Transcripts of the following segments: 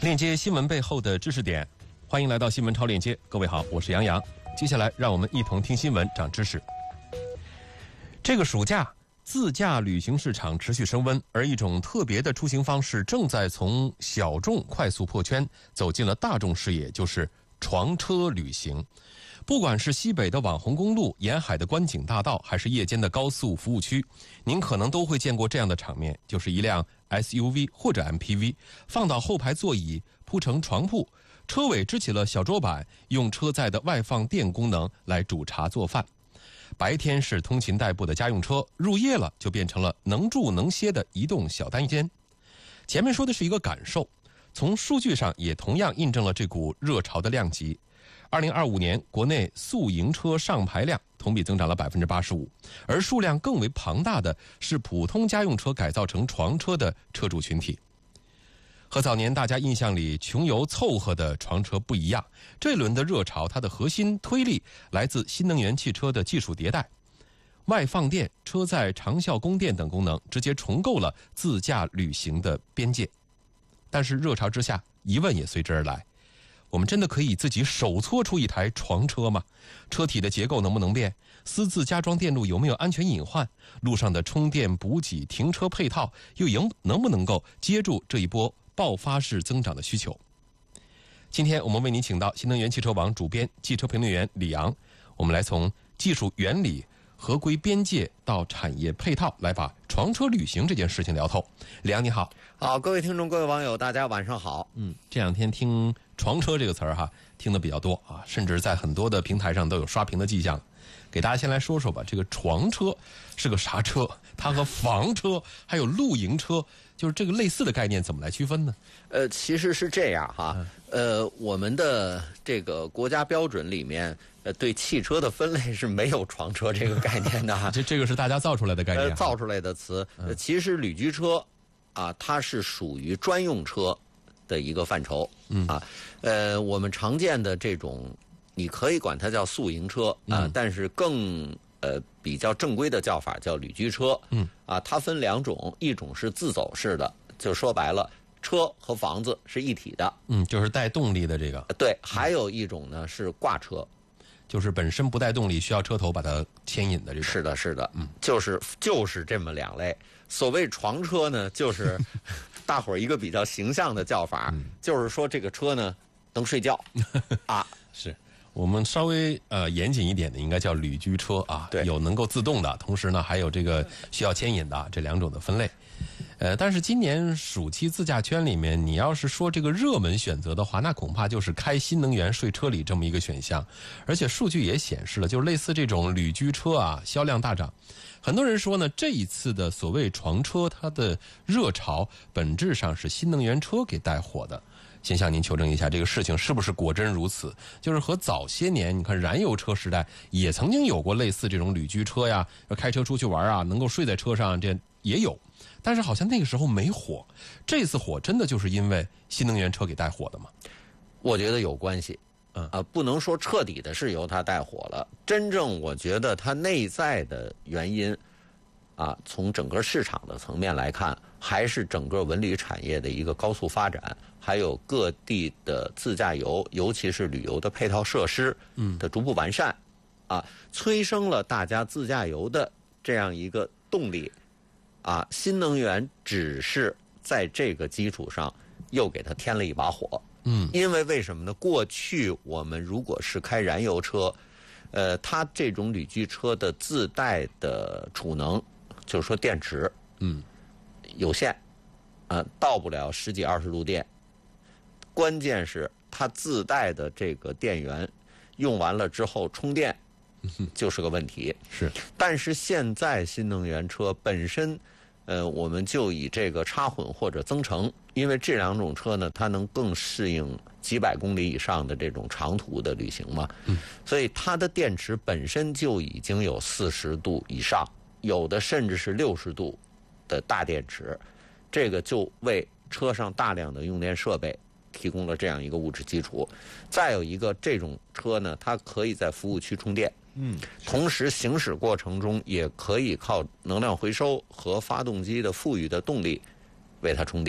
链接新闻背后的知识点，欢迎来到新闻超链接。各位好，我是杨洋。接下来让我们一同听新闻，长知识。这个暑假，自驾旅行市场持续升温，而一种特别的出行方式正在从小众快速破圈，走进了大众视野，就是床车旅行。不管是西北的网红公路、沿海的观景大道，还是夜间的高速服务区，您可能都会见过这样的场面，就是一辆 SUV 或者 MPV 放倒后排座椅，铺成床铺，车尾支起了小桌板，用车载的外放电功能来煮茶做饭。白天是通勤代步的家用车，入夜了就变成了能住能歇的移动小单间。前面说的是一个感受，从数据上也同样印证了这股热潮的量级。2025年国内宿营车上牌量同比增长了 85%， 而数量更为庞大的是普通家用车改造成床车的车主群体。和早年大家印象里穷游凑合的床车不一样，这轮的热潮它的核心推力来自新能源汽车的技术迭代，外放电、车载长效供电等功能直接重构了自驾旅行的边界。但是热潮之下，疑问也随之而来，我们真的可以自己手搓出一台床车吗？车体的结构能不能变？私自加装电路有没有安全隐患？路上的充电、补给、停车配套又能不能够接住这一波爆发式增长的需求？今天我们为您请到新能源汽车网主编、汽车评论员李昂，我们来从技术原理、合规边界到产业配套，来把床车旅行这件事情聊透。李昂你好。 好，各位听众、各位网友，大家晚上好。 这两天听床车这个词儿听得比较多啊，甚至在很多的平台上都有刷屏的迹象。给大家先来说说吧，这个床车是个啥车？它和房车还有露营车，就是这个类似的概念怎么来区分呢？ 其实是这样哈，我们的这个国家标准里面，对汽车的分类是没有床车这个概念的哈。 这个是大家造出来的概念， 造出来的词。其实旅居车啊，它是属于专用车的一个范畴。我们常见的这种，你可以管它叫宿营车啊，但是更比较正规的叫法叫旅居车。它分两种，一种是自走式的，就说白了，车和房子是一体的。 就是带动力的这个。 对，还有一种呢是挂车， 就是本身不带动力，需要车头把它牵引的这个。 是的，是的，就是这么两类。所谓床车呢，就是大伙儿一个比较形象的叫法，就是说这个车呢能睡觉啊。 是我们稍微严谨一点的，应该叫旅居车啊。对，有能够自动的，同时呢还有这个需要牵引的，这两种的分类。但是今年暑期自驾圈里面，你要是说这个热门选择的话，那恐怕就是开新能源睡车里这么一个选项。而且数据也显示了，就是类似这种旅居车销量大涨。很多人说呢，这一次的所谓床车，它的热潮本质上是新能源车给带火的。先向您求证一下，这个事情是不是果真如此？就是和早些年你看燃油车时代也曾经有过类似这种旅居车呀，开车出去玩能够睡在车上，这也有。但是好像那个时候没火，这次火真的就是因为新能源车给带火的吗？ 我觉得有关系。不能说彻底的是由它带火了，真正我觉得它内在的原因从整个市场的层面来看，还是整个文旅产业的一个高速发展，还有各地的自驾游，尤其是旅游的配套设施的逐步完善，催生了大家自驾游的这样一个动力。新能源只是在这个基础上又给它添了一把火。因为为什么呢？过去我们如果是开燃油车，它这种旅居车的自带的储能，就是说电池，有限，到不了10几20度电。关键是它自带的这个电源用完了之后充电，就是个问题。 是， 但是现在新能源车本身，我们就以这个插混或者增程，因为这两种车呢，它能更适应几百公里以上的这种长途的旅行嘛。所以它的电池本身就已经有40度以上，有的甚至是60度的大电池，这个就为车上大量的用电设备提供了这样一个物质基础。再有一个，这种车呢，它可以在服务区充电，同时行驶过程中也可以靠能量回收和发动机的赋予的动力为它充电。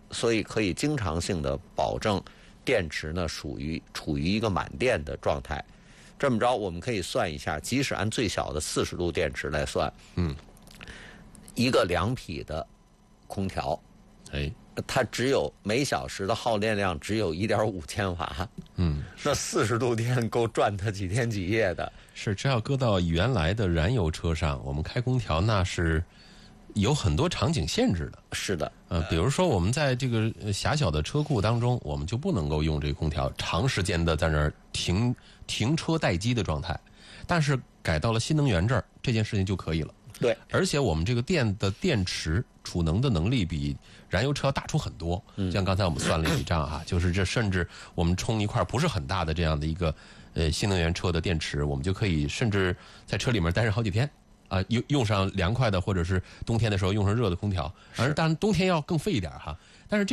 所以可以经常性的保证电池呢处于一个满电的状态。这么着，我们可以算一下，即使按最小的40度电池来算，一个2匹的空调，它只有每小时的耗电量只有1.5千瓦，那40度电够转它几天几夜的。 是，这要搁到原来的燃油车上，我们开空调那是有很多场景限制的。 是的， 比如说我们在这个狭小的车库当中，我们就不能够用这个空调长时间的在那儿停车待机的状态，但是改到了新能源这儿，这件事情就可以了。 对， 而且我们这个电的电池储能的能力比燃油车要大出很多。像刚才我们算了一笔账啊，就是这甚至我们充一块不是很大的这样的一个新能源车的电池，我们就可以甚至在车里面待上好几天。用上凉快的，或者是冬天的时候用上热的空调，当然冬天要更费一点哈。但是